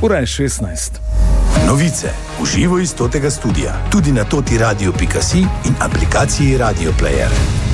Ura je 16. Novice v živo iz totega studia, tudi na totiradio.si in aplikaciji Radio Player.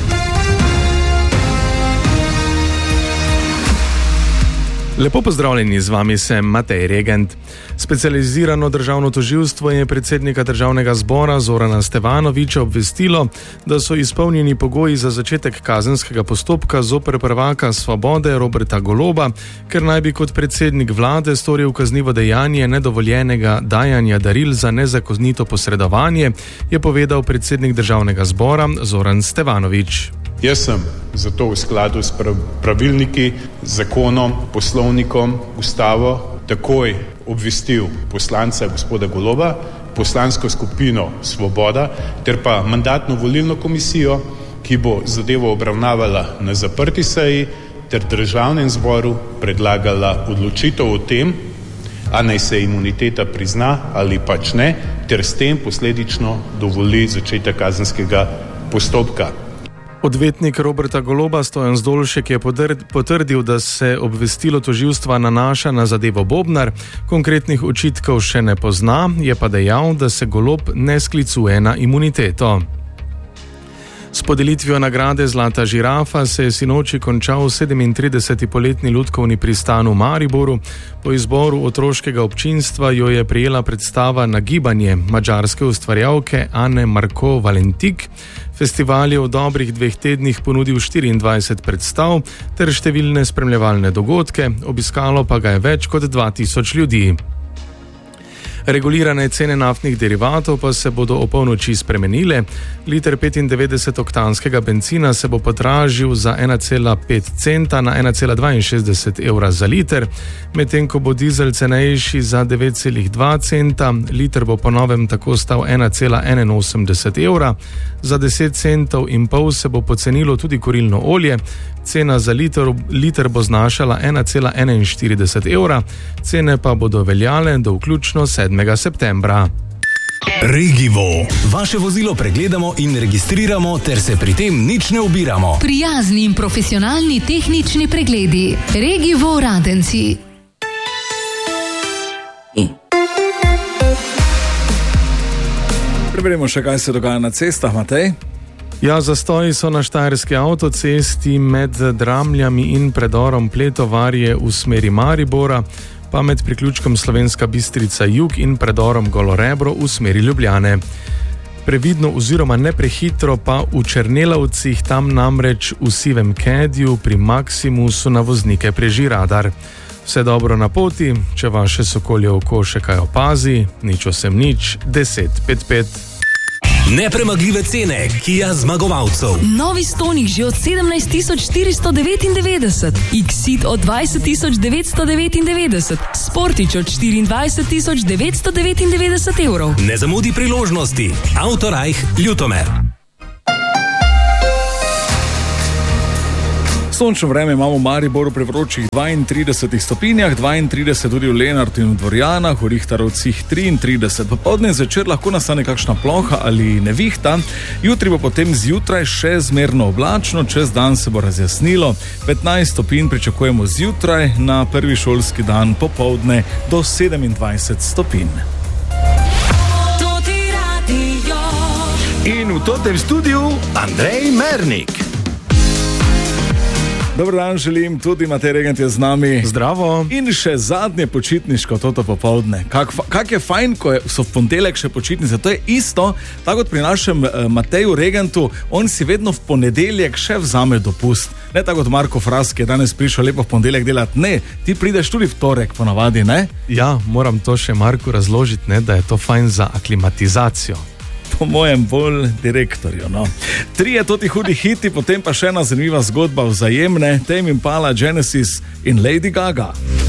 Lepo pozdravljeni, z vami sem Matej Regent. Specializirano državno tožilstvo je predsednika državnega zbora Zorana Stevanovića obvestilo, da so izpolnjeni pogoji za začetek kazenskega postopka zoper prvaka Svobode Roberta Goloba, ker naj bi kot predsednik vlade storil kaznivo dejanje nedovoljenega dajanja daril za nezakonito posredovanje, je povedal predsednik državnega zbora Zoran Stevanović. Jaz sem zato v skladu s pravilniki, zakonom, poslovnikom, ustavo takoj obvestil poslanca gospoda Goloba, poslansko skupino Svoboda ter pa mandatno-volilno komisijo, ki bo zadevo obravnavala na zaprti seji ter državnem zboru predlagala odločitev o tem, a naj se imuniteta prizna ali pač ne, ter s tem posledično dovoli začetek kazenskega postopka. Odvetnik Roberta Goloba Stojan Zdolšek je potrdil, da se obvestilo tožilstva nanaša na zadevo Bobnar, konkretnih očitkov še ne pozna, je pa dejal, da se Golob ne sklicuje na imuniteto. S podelitvijo nagrade Zlata žirafa se je sinoči končal 37. poletni lutkovni pristan v Mariboru. Po izboru otroškega občinstva jo je prejela predstava Nagibanje madžarske ustvarjalke Ane Marko Valentik. Festival je v dobrih 2 tednih ponudil 24 predstav ter številne spremljevalne dogodke, obiskalo pa ga je več kot 2000 ljudi. Regulirane cene naftnih derivatov pa se bodo opolnoči spremenile. Liter 95-oktanskega bencina se bo podražil za 1,5 centa na 1,62 evra za liter, medtem ko bo dizel cenejši za 9,2 centa, liter bo po novem tako stal 1,81 evra, za 10 centov in pol se bo pocenilo tudi kurilno olje, cena za liter bo znašala 1,41 evra, cene pa bodo veljale do vključno 7. septembra. Regivo. Vaše vozilo pregledamo in registriramo ter se pri tem nič ne ubiramo. Prijazni in profesionalni tehnični pregledi. Regivo Radenci. Preverimo še, kaj se dogaja na cestah, Matej. Ja, zastoji so na štajerski avtocesti med Dramljami in predorom Pletovarje v smeri Maribora, pa med priključkom Slovenska Bistrica jug in predorom Golorebro v smeri Ljubljane. Previdno oziroma ne prehitro pa v Černelavcih, tam namreč v Sivem Kedju pri Maximusu na voznike preži radar. Vse dobro na poti, če vaše sokolje oko še kaj opazi, nič 1055. Nepremagljive cene Kia zmagovalcev. Novi Stonic že od 17.499, Exit od 20.999, Sportič od 24.999 evrov. Ne zamudi priložnosti. Autorajh Ljutomer. Sončno vreme imamo v Mariboru pri vročih 32 stopinjah, 32 tudi v Lenartu in v Dvorjanah, v Rihtarovcih 33. Popoldne zvečer lahko nastane kakšna ploha ali nevihta, jutri bo potem zjutraj še zmerno oblačno, čez dan se bo razjasnilo, 15 stopinj pričakujemo zjutraj, na prvi šolski dan popoldne do 27 stopinj. In v totem studiu Andrej Mernik. Dober dan želim, tudi Matej Regent je z nami. Zdravo. In še zadnje počitniško toto popoldne. Kak je fajn, ko so v ponedeljek še počitnice. To je isto, tako kot pri našem Mateju Regentu, on si vedno v ponedeljek še vzame dopust. Ne tako kot Marko Fras, ki je danes prišel lepo v ponedeljek delati. Ne, ti prideš tudi v torek ponavadi, ne? Ja, moram to še Marku razložiti, ne, da je to fajn za aklimatizacijo. Po mojem bolj direktorju, no. 3 toti hudi hiti, potem pa še ena zanimiva zgodba Vzajemne, Tame Impala, Genesis in Lady Gaga.